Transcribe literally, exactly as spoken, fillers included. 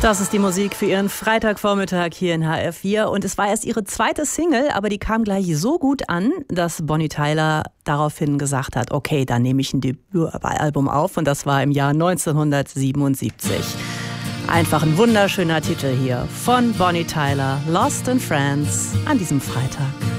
Das ist die Musik für Ihren Freitagvormittag hier in H R vier. Und es war erst ihre zweite Single, aber die kam gleich so gut an, dass Bonnie Tyler daraufhin gesagt hat, okay, dann nehme ich ein Debütalbum auf. Und das war im Jahr neunzehnhundertsiebenundsiebzig. Einfach ein wunderschöner Titel hier von Bonnie Tyler, Lost in France, an diesem Freitag.